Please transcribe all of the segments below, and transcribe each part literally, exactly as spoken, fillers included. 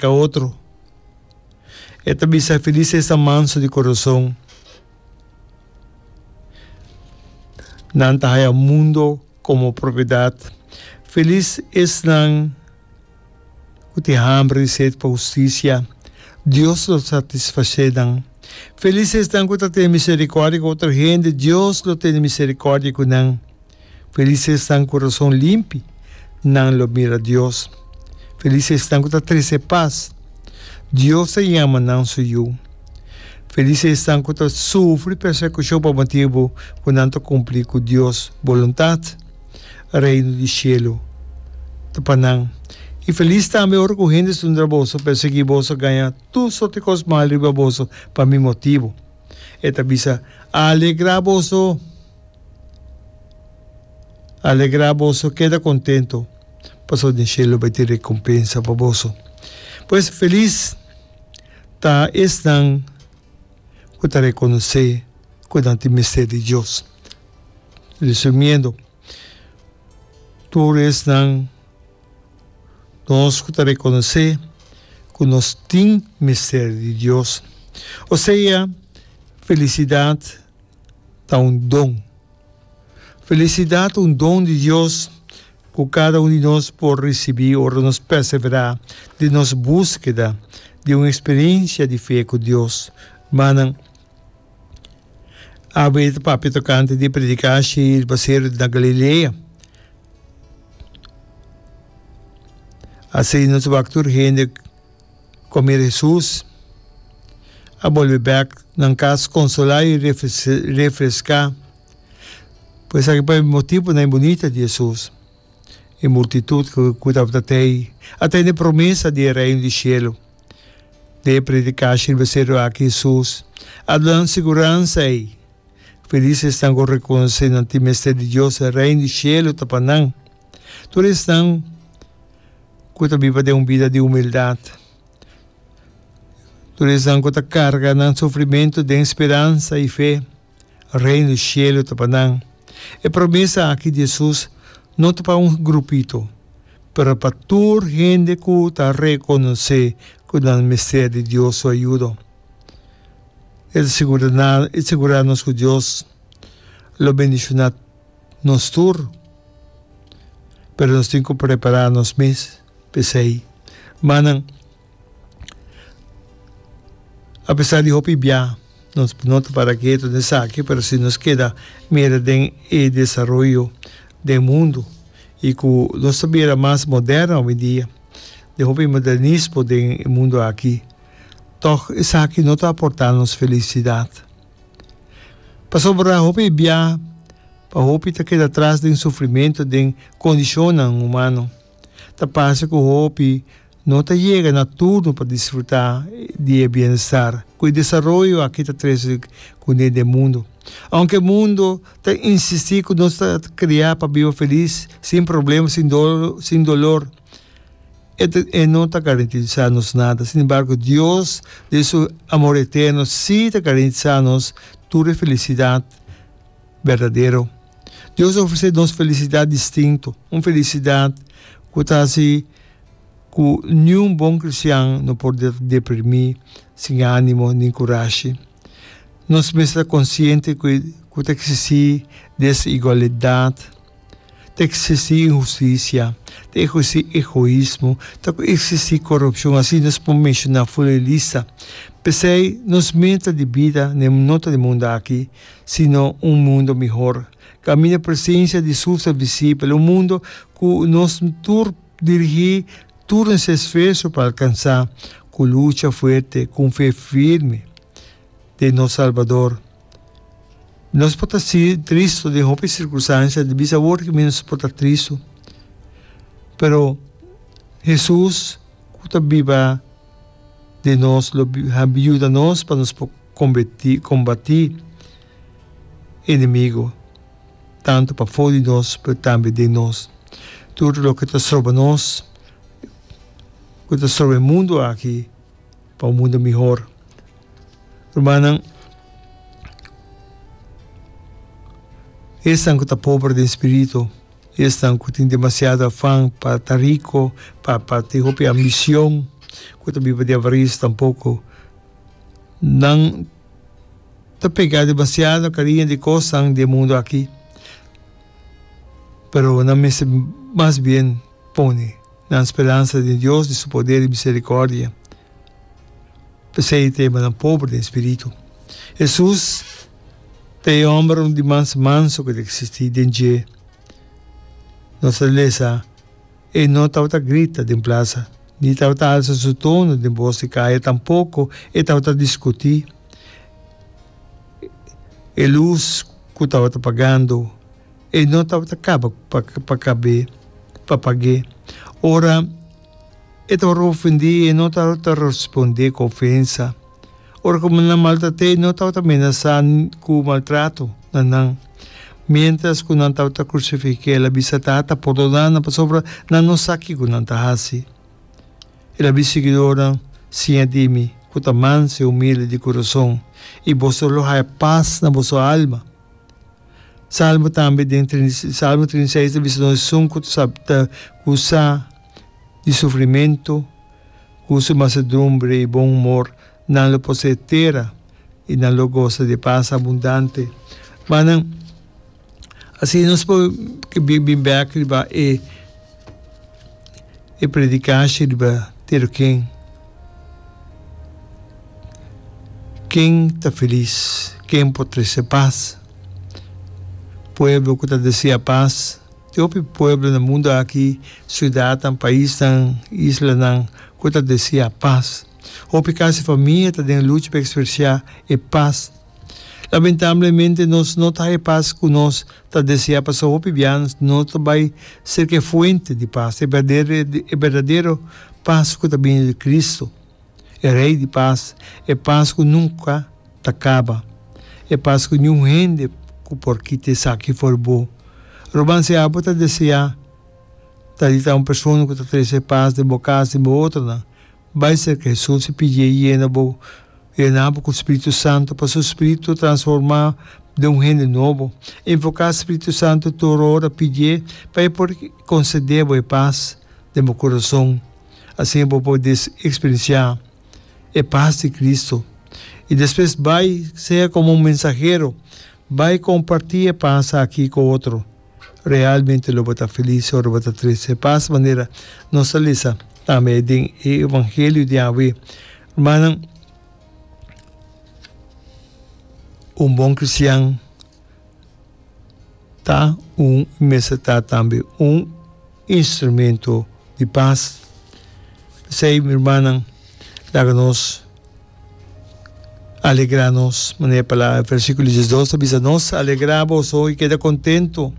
acerca a otro. Esta bisa feliz es manso de corazón. Nanta haya mundo como propiedad. Feliz es nan que te hambre y sed por justicia. Dios lo satisfacerá. Feliz es nan que te misericordia con otra gente. Dios lo tiene misericordia con nan. Feliz es nan corazón limpio. Nan lo mira Dios. Feliz es nan que te paz. Dios te llama nan suyo. Feliz es nan que sufre persecución por motivo con tanto cumplir con Dios voluntad. Reino de cielo. Tapanang. E feliz também orgulho de um trabalho perseguir bolso ganhar tudo só te cos mal riba bolso para mi motivo. Eta bisa alegrar bolso. Alegrar bolso queda contento. Passou de cielo vai ter recompensa para bolso. Pois feliz tá estão que tá reconhecer cuidando do mistério de Deus. Resumindo, tu estão nós que te reconhecer que nós temos mistério de Deus. Ou seja, felicidade é um dom. Felicidade é um dom de Deus que cada um de nós pode receber ou nos perseverar de nossa búsqueda de uma experiência de fé com Deus. Manan, a vez papi tocante de predicar se baseado na Galileia. Assim, nós vamos ter gente comer Jesus, a volver back na casa, consolar e refrescar. Pois aqui é o motivo na bonita de Jesus. E multitud que cuidava até até a promessa de reino de cielo. De predicar se baseado aqui Jesus. A dando segurança aí. Felizes estão com reconhecendo o mistério de Deus, o reino de cielo, tapanang. Todos estão que viva de uma vida de humildade. Todos estão que carga no sofrimento de esperança e fé. O reino do cielo, tapanang. E promessa aqui de Jesus não é para um grupito, mas para toda gente que está reconhecer que o mistério de Deus sua ajuda. É segurar-nos que Deus lo bendicionar nos todos, mas nós temos que preparar-nos mesmo. Pensei, manan, apesar de hopi bia, nós não para que isso nessa aqui, mas se nos queda mira de e desenvolvimento do mundo e que nós sabemos mais moderno hoje em dia, de hopi modernismo do mundo aqui, toch isso aqui não está aportando-nos felicidade. Passou para hopi bia, para hopi está queda atrás de um sofrimento de condição humana. Tá passa que o hopi não tá chega na tudo para desfrutar de bem-estar. Com o desenvolvimento aqui está trazendo com o mundo. Aunque o mundo tá insistir que nós tá criar para viver feliz, sem problemas, sem dolor, sem dolor, e não está garantizando-nos nada. Sin embargo, Deus, de seu amor eterno, sim está garantizando-nos toda felicidade verdadeira. Deus oferece-nos felicidade distinta, uma felicidade que está assim, que nenhum bom cristão não pode deprimir sem ânimo nem coragem. Nós estamos conscientes que que existe desigualdade, existe injustiça, existe egoísmo, existe corrupção. Assim nós podemos mencionar full lista. Pensei, nós meta de vida não está de mundo aqui, sino um mundo melhor. Caminha a presença de Jesus é visível, um mundo que nós dirigir todo esse esforço para alcançar, com luta forte, com fé firme de nosso Salvador. Nós podemos ser tristes de qualquer circunstância, de bisavor que menos pode estar triste, mas Jesus, que viva de nós, ajuda nós para nos combater, combater inimigo, tanto para fora de nós, mas também de nós. Tudo o que está sobre nós, que está sobre o mundo aqui, para um mundo melhor. Irmã, estão que está pobre de espírito, estão que tem demasiado afã para estar rico, para, para ter ambição, que também podia varis tampoco. Não te pegar demasiado carinho de cosas do mundo aqui. Pero na mesa mais bem pone na esperança de Deus, de seu poder e misericórdia. Pensei tema na pobre de espírito. Jesus te homem de mais manso que existe dentro nossa lesa e não tauta grita de plaza, ni tauta alza su tono de voz e caia tampouco e tauta discutir. E luz que tauta pagando e não tauta acaba para caber, para pagar. Ora, e tauta ofendi e não tauta responder com ofensa. Ora, como na maltrate, não tauta amenazar com maltrato, nanang. Mientras que não tauta crucifique, ela bisa tata por dona para sobra, não nos saque com não tahasi. Ela bisa seguidora, sim de mim, que ta manso e humilde de coração, e você lo hai paz na vossa alma. Salmo também dentro Salmo trinta e seis, bisa nós sum que sabta usa de sofrimento, usa mansedumbre e bom humor, não lo posetera e não lo goza de paz abundante. Manang assim nós podemos bimbear riba e e predicar riba ter quem quem está feliz, quem pode ser paz. Pueblo que está deseja paz. Tem outro pueblo no mundo aqui, cidade, um país, um isla, um que está deseja paz. Outra casa família está em luta para expressar e paz. Lamentavelmente, nós não temos paz que nós desejamos para os bianos, não vai ser que fonte de paz, é verdadeiro, é verdadeiro paz que também de Cristo, é Rei de paz, é paz que nunca acaba, é paz que nenhum rende porque te saque for bom. Roban se abo ta desejar, ta dita uma pessoa que está paz de boca de outra, não vai ser que Jesus se pedir e na boa. Llenamos com o Espírito Santo para o Espírito transformar de um reino novo. Invocar o Espírito Santo toda hora, pedir para conceder a paz de meu coração. Assim eu vou poder experienciar a paz de Cristo. E depois vai ser como um mensageiro, vai compartilhar a paz aqui com outro. Realmente eu vou estar feliz, eu vou estar triste. Paz, maneira, nossa lista também do Evangelho de Yahweh. Irmão, um bom cristão tá um mesa tá também um instrumento de paz. Sei, minha irmã, dá-nos alegrar-nos, maneira para o versículo dezoito, avisa nós, alegrar-vos hoje, queda contento.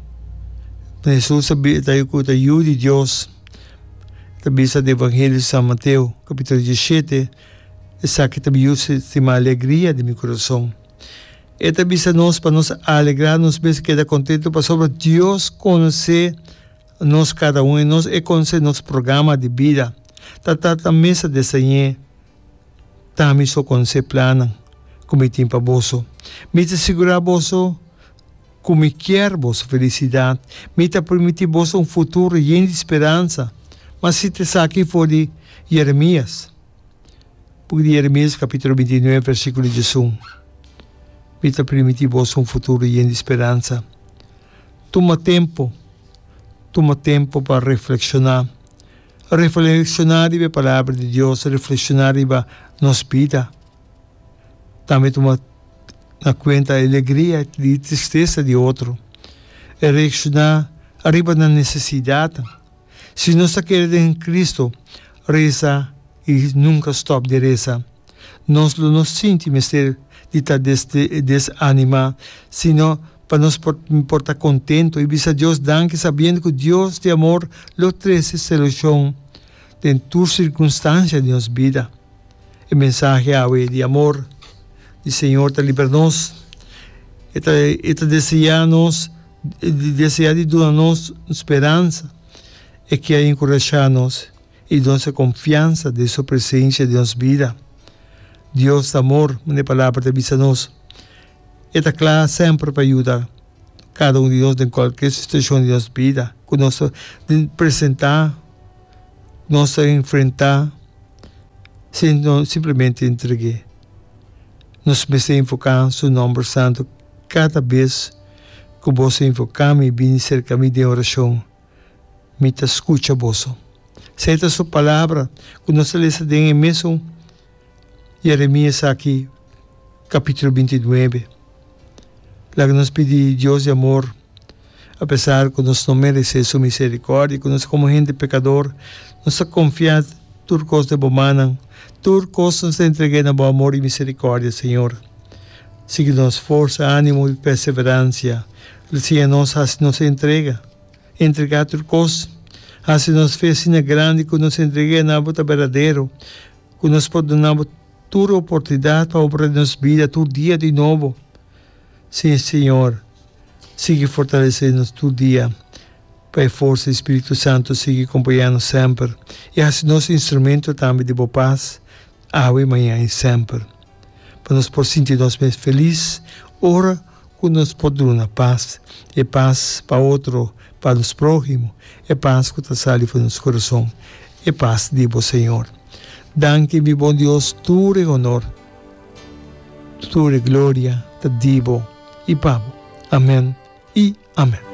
Jesus te ajude Deus. Avisa do Evangelho de São Mateus, capítulo dezessete, essa que também usa uma alegria de meu coração. E também nós para nos alegrar, nos ver que é contente para sobre Deus conhecer nós cada um e nós e conhecer nosso programa de vida. Tata a mesa de Senhor, também só conhecer plano, como tem para você. Me te segurar você, como quer você felicidade. Me te permitir você um futuro cheio de esperança. Mas se te saque for de Jeremias, porque Jeremias capítulo vinte e nove, versículo dezoito. Me te permitir você um futuro cheio de esperança. Toma tempo, toma tempo para reflexionar. Reflexionar sobre a palavra de Deus, reflexionar sobre a nossa vida. Também toma na conta a alegria e tristeza de outro. E reflexionar arriba na necessidade. Se nós queremos em Cristo, reza e nunca stop de reza. Nós não nos sentimos ser de desanimar, sino para nos portar contento e bisa Deus danke sabendo que Deus de amor lo trece solução em tus circunstâncias de nossa vida. O mensagem de amor do Senhor te liberta-nos e te deseja-nos, deseja de dar-nos esperança e que a encorajar-nos e nossa confiança de sua presença de nossa vida. Deus de amor, na palavra de bisa-nos, e está claro sempre para ajudar cada um de nós em qualquer situação de nossa vida, que nós apresentar, nós enfrentar sino simplesmente entregue. Nos mese enfocar su nombre santo cada vez que vos enfocamos e vem cerca de de oração. Me te escucha vosso. Seita sua palavra, que nós lemos em mesmo Jeremias aqui, capítulo vinte e nove. Lá que nos pede Deus de amor, apesar que nós não merecemos sua misericórdia, que nós como gente pecador, nós confiamos tudo coisa de bomana, tudo coisa nos entregue na bom amor e misericórdia, Senhor. Siga-nos força, ânimo e perseverança. Se nós nos entrega, entregar tudo coisa, assim nos fez assim grande que nos entregue na bota verdadeiro, que nos pode dar toda oportunidade para obrar nossa vida, todo dia de novo. Sim, Senhor, siga fortalecendo-nos todo dia. Pai, força, Espírito Santo, siga acompanhando sempre. E assim nosso instrumento também de boa paz, hoje, amanhã e sempre. Para nós por sentir-nos mais felizes, ora que nos pode dar paz. E paz para outro, para os próximos. E paz que está saliva no nosso coração. E paz, digo, Senhor. Danke, mi bom Deus, tu e honor, tu e glória, te digo e pavo. Amém e amém.